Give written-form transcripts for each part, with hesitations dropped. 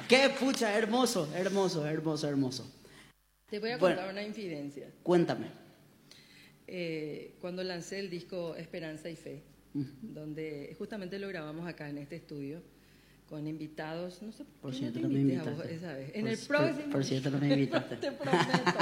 Qué pucha, hermoso, hermoso, hermoso, hermoso. Te voy a Bueno, contar una infidencia. cuéntame. Cuando lancé el disco Esperanza y Fe, donde justamente lo grabamos acá en este estudio, con invitados, no sé Por qué no te cierto, no me invité a vos invitaste. esa vez. En el próximo. Por cierto, no me invitaste. Te prometo.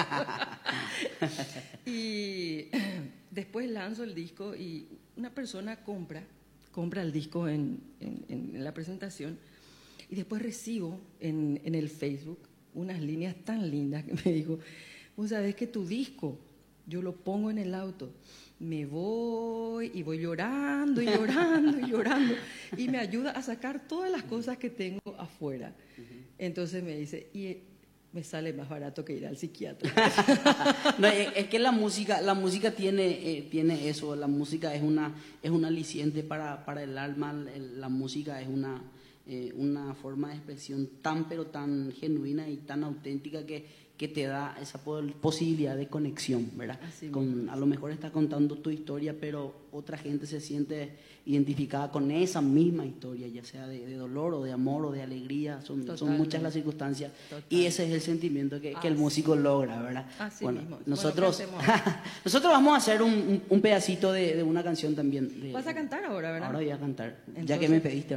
Y después lanzo el disco y una persona compra el disco en la presentación y después recibo en el Facebook unas líneas tan lindas que me dijo, vos sabés que tu disco, yo lo pongo en el auto, me voy y voy llorando y llorando y llorando y me ayuda a sacar todas las cosas que tengo afuera. Entonces me dice, y me sale más barato que ir al psiquiatra. No, es que la música tiene eso, la música es un aliciente para el alma, la música es una forma de expresión tan pero tan genuina y tan auténtica que te da esa posibilidad de conexión, ¿verdad? A lo mejor estás contando tu historia, pero otra gente se siente identificada con esa misma historia, ya sea de dolor o de amor o de alegría, son muchas las circunstancias. Y ese es el sentimiento que el músico logra, ¿verdad? Así Bueno, mismo. nosotros, ¿Qué hacemos? nosotros vamos a hacer un pedacito de una canción también. Vas a cantar ahora, ¿verdad? Ahora voy a cantar, ya Entonces, que me pediste.